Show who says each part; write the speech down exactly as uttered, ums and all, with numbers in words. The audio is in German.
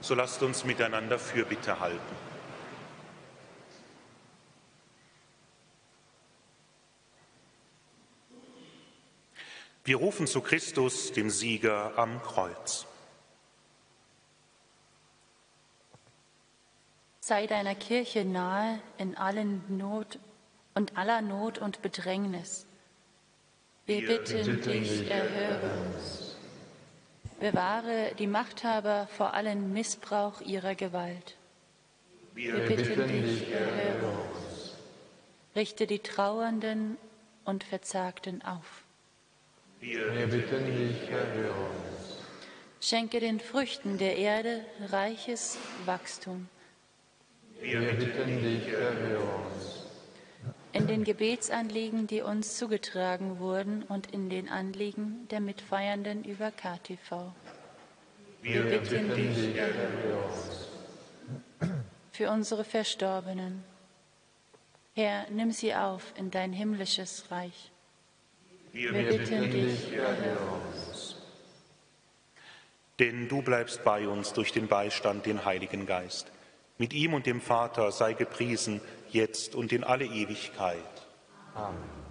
Speaker 1: So lasst uns miteinander Fürbitte halten. Wir rufen zu Christus, dem Sieger am Kreuz.
Speaker 2: Sei deiner Kirche nahe in allen Not und aller Not und Bedrängnis. Wir, Wir bitten, bitten dich, erhöre uns. Bewahre die Machthaber vor allen Missbrauch ihrer Gewalt. Wir, Wir bitten, bitten dich, erhöre uns. Richte die Trauernden und Verzagten auf.
Speaker 3: Wir, Wir bitten dich, erhöre uns.
Speaker 2: Schenke den Früchten der Erde reiches Wachstum.
Speaker 3: Wir, Wir bitten dich, erhöre uns.
Speaker 2: In den Gebetsanliegen, die uns zugetragen wurden, und in den Anliegen der Mitfeiernden über K T V.
Speaker 3: Wir, Wir bitten, bitten dich, erhöre uns.
Speaker 2: Für unsere Verstorbenen. Herr, nimm sie auf in dein himmlisches Reich.
Speaker 3: Wir, Wir bitten dich, erhöre uns.
Speaker 1: Denn du bleibst bei uns durch den Beistand, den Heiligen Geist. Mit ihm und dem Vater sei gepriesen, jetzt und in alle Ewigkeit.
Speaker 3: Amen.